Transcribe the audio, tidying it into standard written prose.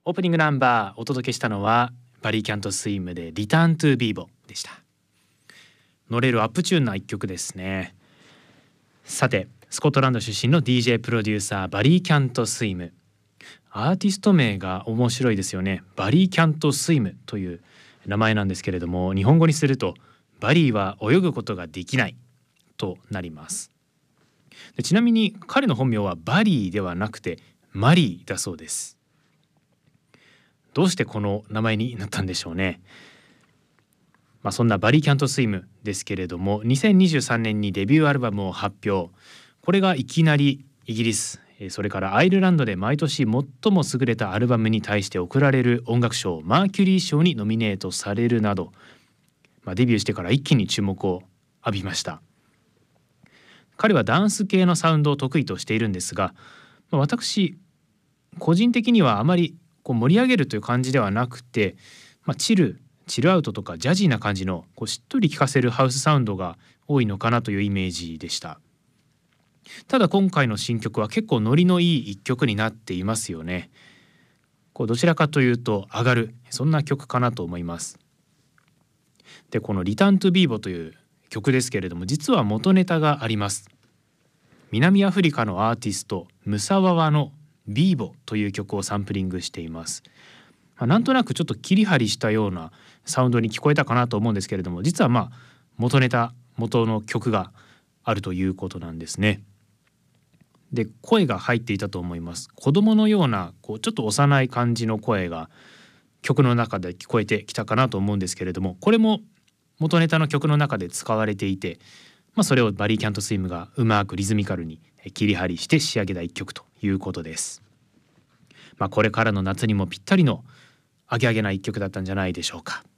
オープニングナンバーお届けしたのはバリー・キャント・スイムでリターン・トゥ・ビーボでした。乗れるアップチューンな一曲ですね。さて、スコットランド出身の DJ プロデューサーバリー・キャント・スイム、アーティスト名が面白いですよね。バリー・キャント・スイムという名前なんですけれども、日本語にするとバリーは泳ぐことができないとなります。でちなみに彼の本名はバリーではなくてマリーだそうです。どうしてこの名前になったんでしょうね。そんなバリー・キャント・スイムですけれども、2023年にデビューアルバムを発表。これがいきなりイギリス、それからアイルランドで毎年最も優れたアルバムに対して贈られる音楽賞マーキュリー賞にノミネートされるなど、デビューしてから一気に注目を浴びました。彼はダンス系のサウンドを得意としているんですが、私個人的にはあまり盛り上げるという感じではなくて、チルアウトとかジャジーな感じのしっとり聴かせるハウスサウンドが多いのかなというイメージでした。ただ今回の新曲は結構ノリのいい一曲になっていますよね。どちらかというと上がる、そんな曲かなと思います。で、このリターントゥビーボという曲ですけれども、実は元ネタがあります。南アフリカのアーティストムサワワのビーボという曲をサンプリングしています。なんとなくちょっと切り張りしたようなサウンドに聞こえたかなと思うんですけれども、実は元の曲があるということなんですね。で、声が入っていたと思います。子供のようなちょっと幼い感じの声が曲の中で聞こえてきたかなと思うんですけれども、これも元ネタの曲の中で使われていて、それをバリー・キャント・スイムがうまくリズミカルに切り張りして仕上げた一曲ということです。これからの夏にもぴったりのアゲアゲな一曲だったんじゃないでしょうか。